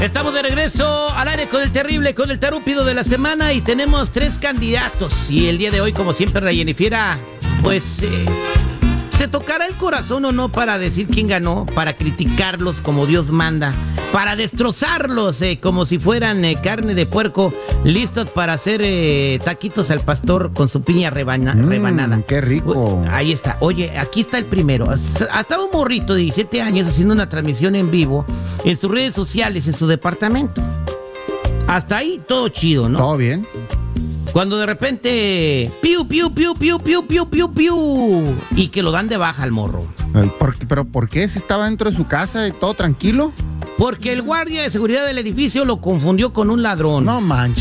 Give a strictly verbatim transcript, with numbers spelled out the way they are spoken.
Estamos de regreso al aire con el terrible, con el tarúpido de la semana y tenemos tres candidatos. Y el día de hoy, como siempre, la Jennifiera, pues eh, se tocará el corazón o no para decir quién ganó, para criticarlos como Dios manda, para destrozarlos eh, como si fueran eh, carne de puerco, listos para hacer eh, taquitos al pastor con su piña rebana, mm, rebanada. ¡Qué rico! Ahí está. Oye, aquí está el primero. Hasta un morrito de diecisiete años haciendo una transmisión en vivo en sus redes sociales, en su departamento. Hasta ahí todo chido, ¿no? ¿Todo bien? Cuando de repente, piu, piu, piu, piu, piu, piu, piu, piu, y que lo dan de baja al morro. Ay, ¿por qué? ¿Pero por qué? ¿Se estaba dentro de su casa y todo tranquilo? Porque el guardia de seguridad del edificio lo confundió con un ladrón. No manches.